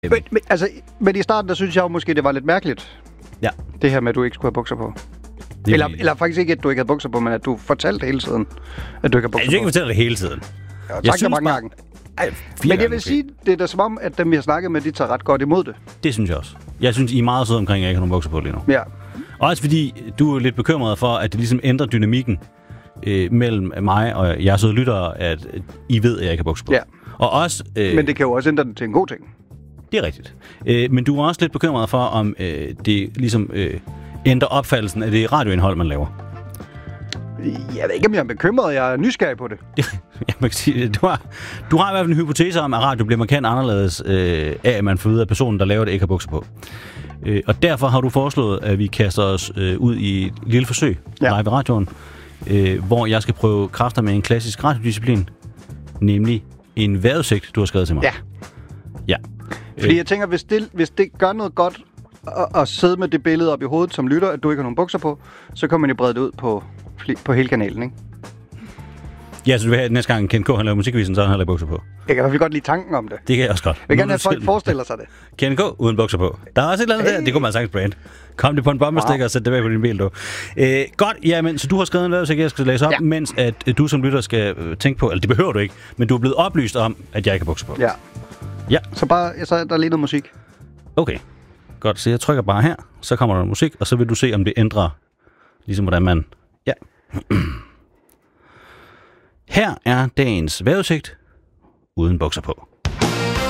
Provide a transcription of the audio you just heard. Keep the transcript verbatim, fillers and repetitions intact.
Men, men, altså, men i starten, der synes jeg jo måske, det var lidt mærkeligt. Ja. Det her med, at du ikke skulle have bukser på. Det Eller, eller faktisk ikke, at du ikke havde bukser på, men at du fortalte hele tiden, at du ikke havde bukser Jeg synes ikke, på. jeg fortæller det hele tiden. Jeg har sagt det mange gange. Men jeg vil sige, det er da som om, at dem, vi har snakket med, de tager ret godt imod det. Det synes jeg også. Jeg synes, I er meget søde omkring, at jeg ikke har nogen bukser på lige nu. Ja. Også fordi, du er lidt bekymret for, at det ligesom ændrer dynamikken øh, mellem mig og jeres søde lyttere, at I ved, at jeg ikke har bukser på. Ja. Og også, øh, Men det kan jo også ændre den til en god ting. Det er rigtigt. Øh, men du er også lidt bekymret for, om øh, det ligesom øh, ændrer opfattelsen af det radioindhold, man laver. Jeg ved ikke, om jeg er bekymret. Jeg er nysgerrig på det. Jeg kan sige, du, har, du har i hvert fald en hypotese om, at radio bliver markant anderledes øh, af, at man får ud af personen, der laver det, ikke har bukser på. Øh, og derfor har du foreslået, at vi kaster os øh, ud i et lille forsøg ja. live i radioen, øh, hvor jeg skal prøve kræfter med en klassisk radiodisciplin, nemlig en vejrudsigt, du har skrevet til mig. Ja. Ja. Fordi jeg tænker, hvis det, hvis det gør noget godt at, at sidde med det billede op i hovedet som lytter, at du ikke har nogen bukser på, så kan man jo brede det ud på, på hele kanalen, ikke? Ja, så du vil have, at næste gang Ken K. han laver musikvisen, så har han heller bukser på. Jeg kan i hvert fald godt lide tanken om det. Det kan jeg også godt. Jeg vil gerne have, at folk forestiller sig det. Ken K. uden bukser på. Der er også et eller andet hey. der. Det kunne man sagtens brand. Kom det på en bombestikker wow. og sæt det bag på din bil, du. Øh, godt, jamen, så du har skrevet en vejrudsigt, jeg skal læse op, ja. mens at du som lytter skal øh, tænke på, eller det behøver du ikke, men du er blevet oplyst om, at jeg ikke har bukser på. Ja. Ja. Så bare, så er der lige noget musik. Okay. Godt, så jeg trykker bare her, så kommer der musik, og så vil du se, om det ændrer, ligesom hvordan man... Ja. Her er dagens vejrudsigt uden bukser på.